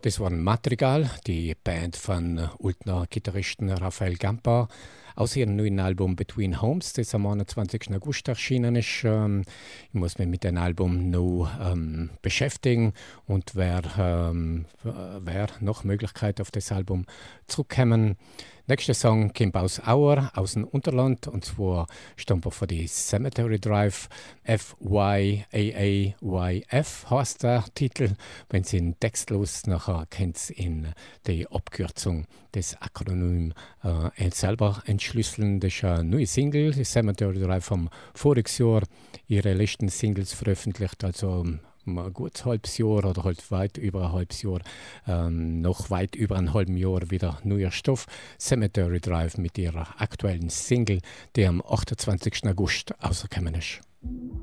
Das war Madrigal, die Band von Ultner Gitarristen Raphael Gamper, aus ihrem neuen Album Between Homes, das am 21. August erschienen ist. Ich muss mich mit dem Album noch beschäftigen und wer noch Möglichkeit auf das Album zurückkommen. Nächster Song kommt aus Auer, aus dem Unterland, und zwar stammt er von die Cemetery Drive. FYAAYF heißt der Titel. Wenn Sie ihn textlos nachher kennt Sie in die Abkürzung des Akronym selber entschlüsseln. Das ist eine neue Single, die Cemetery Drive vom vorigen Jahr. Ihre letzten Singles veröffentlicht, also ein gutes halbes Jahr oder halt weit über ein halbes Jahr, noch weit über ein halbes Jahr wieder neuer Stoff. Cemetery Drive mit ihrer aktuellen Single, die am 28. August rausgekommen ist.